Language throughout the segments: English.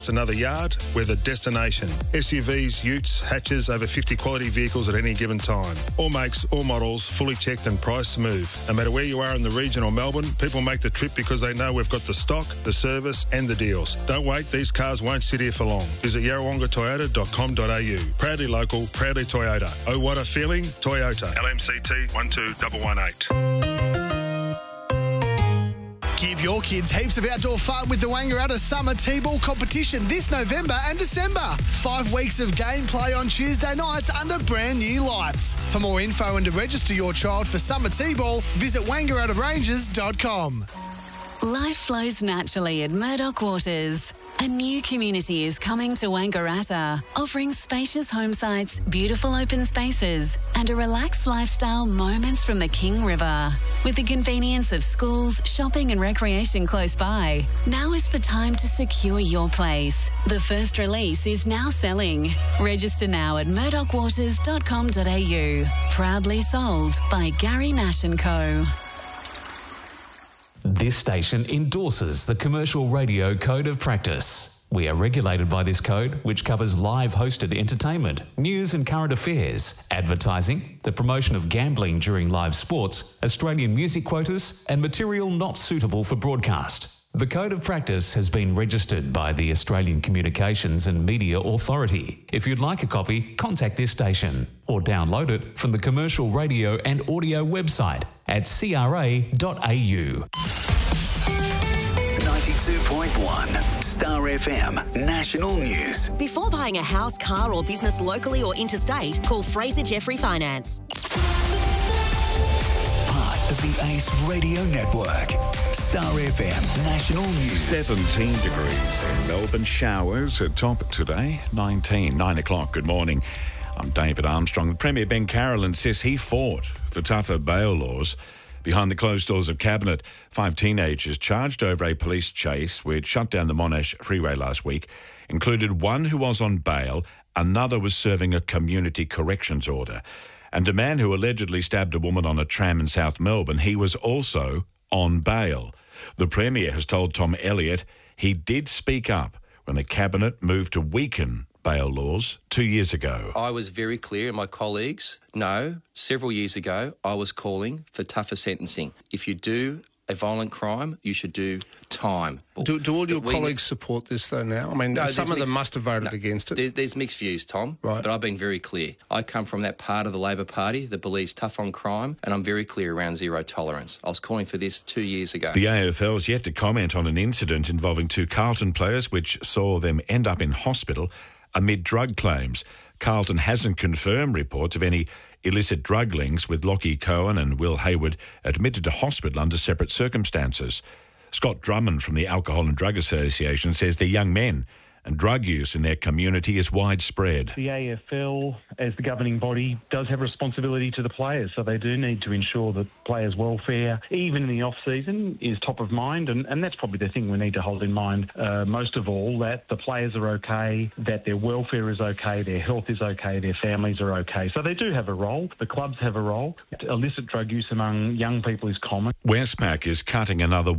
It's another yard. We're the destination. SUVs, utes, hatches, over 50 quality vehicles at any given time. All makes, all models, fully checked and priced to move. No matter where you are in the region or Melbourne, people make the trip because they know we've got the stock, the service and the deals. Don't wait, these cars won't sit here for long. Visit yarrawongatoyota.com.au. Proudly local, proudly Toyota. Oh, what a feeling, Toyota. LMCT 12118. Give your kids heaps of outdoor fun with the Wangaratta Summer T-Ball competition this November and December. 5 weeks of gameplay on Tuesday nights under brand new lights. For more info and to register your child for Summer T-Ball, visit wangarattaranges.com. Life flows naturally at Murdoch Waters. A new community is coming to Wangaratta, offering spacious home sites, beautiful open spaces, and a relaxed lifestyle moments from the King River. With the convenience of schools, shopping and recreation close by, now is the time to secure your place. The first release is now selling. Register now at murdochwaters.com.au. Proudly sold by Gary Nash & Co. This station endorses the Commercial Radio Code of Practice. We are regulated by this code, which covers live hosted entertainment, news and current affairs, advertising, the promotion of gambling during live sports, Australian music quotas, and material not suitable for broadcast. The Code of Practice has been registered by the Australian Communications and Media Authority. If you'd like a copy, contact this station or download it from the Commercial Radio and Audio website at cra.au. 92.1 Star FM National News. Before buying a house, car or business locally or interstate, call Fraser Jeffrey Finance. Part of the Ace Radio Network. Star FM National News. 17 degrees in Melbourne. Showers at top today. 9 o'clock. Good morning. I'm David Armstrong. The Premier Ben Carolyn says he fought for tougher bail laws. Behind the closed doors of Cabinet, 5 teenagers charged over a police chase which shut down the Monash Freeway last week included one who was on bail, another was serving a community corrections order, and a man who allegedly stabbed a woman on a tram in South Melbourne, he was also on bail. The Premier has told Tom Elliott he did speak up when the Cabinet moved to weaken bail laws 2 years ago. I was very clear, and my colleagues know, several years ago, I was calling for tougher sentencing. If you do a violent crime, you should do time. Do all your colleagues support this, though, now? I mean, some of them must have voted against it. There's mixed views, Tom, right. But I've been very clear. I come from that part of the Labor Party that believes tough on crime, and I'm very clear around zero tolerance. I was calling for this 2 years ago. The AFL's yet to comment on an incident involving 2 Carlton players which saw them end up in hospital amid drug claims. Carlton hasn't confirmed reports of any illicit drug links, with Lockie Cohen and Will Hayward admitted to hospital under separate circumstances. Scott Drummond from the Alcohol and Drug Association says they're young men and drug use in their community is widespread. The AFL, as the governing body, does have responsibility to the players, so they do need to ensure that players' welfare, even in the off-season, is top of mind, and that's probably the thing we need to hold in mind most of all, that the players are okay, that their welfare is okay, their health is okay, their families are okay. So they do have a role. The clubs have a role. Illicit drug use among young people is common. Westpac is cutting another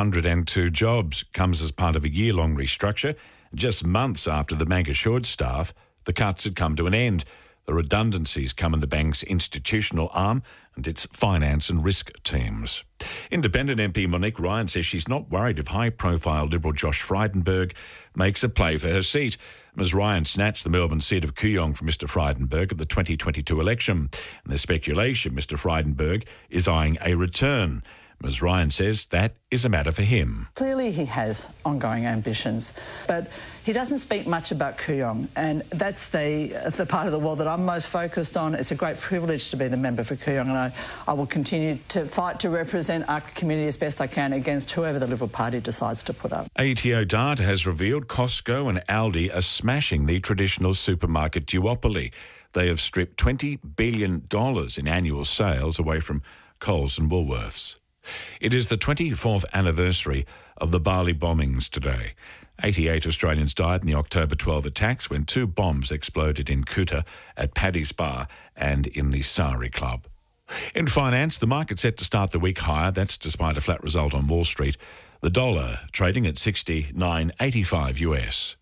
102 jobs. Comes as part of a year-long restructure. Just months after the bank assured staff the cuts had come to an end. The redundancies come in the bank's institutional arm and its finance and risk teams. Independent MP Monique Ryan says she's not worried if high-profile Liberal Josh Frydenberg makes a play for her seat. Ms Ryan snatched the Melbourne seat of Kooyong from Mr Frydenberg at the 2022 election. And there's speculation Mr Frydenberg is eyeing a return. Ms Ryan says that is a matter for him. Clearly he has ongoing ambitions, but he doesn't speak much about Kooyong, and that's the part of the world that I'm most focused on. It's a great privilege to be the member for Kooyong, and I will continue to fight to represent our community as best I can against whoever the Liberal Party decides to put up. ATO data has revealed Costco and Aldi are smashing the traditional supermarket duopoly. They have stripped $20 billion in annual sales away from Coles and Woolworths. It is the 24th anniversary of the Bali bombings today. 88 Australians died in the October 12 attacks when 2 bombs exploded in Kuta, at Paddy's Bar and in the Sari Club. In finance, the market set to start the week higher. That's despite a flat result on Wall Street. The dollar trading at $69.85 US.